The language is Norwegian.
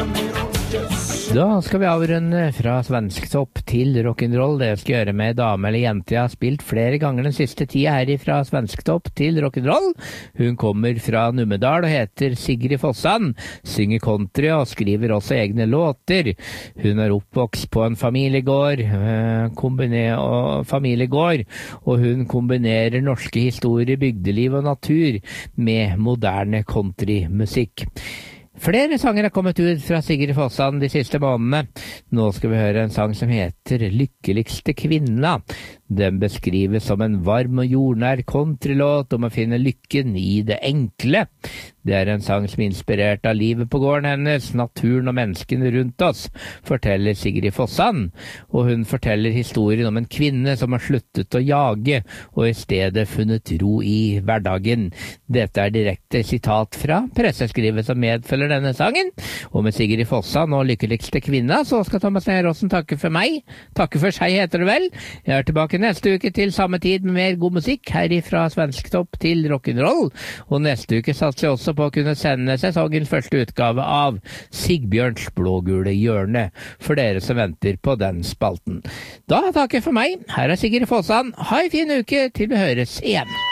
Da skal vi avrunde fra svensktopp til rock'n'roll. Det skal gjøre med dame eller jente jeg har spilt flere ganger den siste tida her fra svensktopp til rock'n'roll. Hun kommer fra Numedal og heter Sigrid Fossan, synger country og skriver også egne låter. Hun er oppvokst på en familiegård, og hun kombinerer norske historier, bygdeliv og natur med moderne countrymusikk. Flere sanger har kommet ut fra Sigrid Fossan de siste månedene. Nå skal vi høre en sang som heter Lykkeligste kvinna. Den beskrives som en varm og jordnær countrylåt om å finne lykken i det enkle. Det er en sang som er inspirert av livet på gården hennes, naturen og menneskene rundt oss, forteller Sigrid Fossan. Og hun forteller historien om en kvinne som har sluttet å jage, og i stedet funnet ro i hverdagen. Dette er direkte sitat fra presseskrivet som medfølger denne sangen. Og med Sigrid Fossan og Lykkeligste kvinna, så skal Thomas Neråsen takke for meg. Takke for seg, heter det vel. Jeg er tilbake neste uke til samme tid med mer god musikk, herifra svensktopp til rock'n'roll. Og neste uke satser jeg også på å kunne sende sesongens første utgave av Sigbjørns blågule hjørne, for dere som venter på den spalten. Da takker jeg for meg. Her er Sigrid Fossan. Ha en fin uke til vi høres igjen.